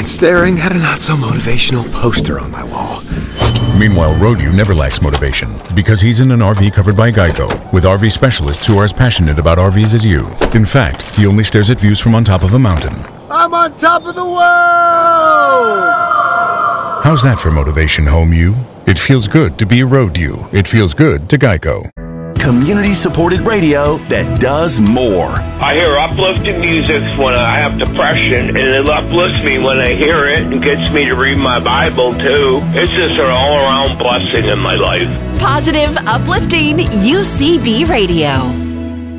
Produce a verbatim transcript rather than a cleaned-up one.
and staring at a not-so-motivational poster on my wall. Meanwhile, Road-U never lacks motivation because he's in an R V covered by Geico with R V specialists who are as passionate about R Vs as you. In fact, he only stares at views from on top of a mountain. I'm on top of the world! How's that for motivation, Home U? It feels good to be a Road-U. It feels good to Geico. Community-supported radio that does more. I hear uplifting music when I have depression, and it uplifts me when I hear it and gets me to read my Bible, too. It's just an all-around blessing in my life. Positive, uplifting U C B Radio.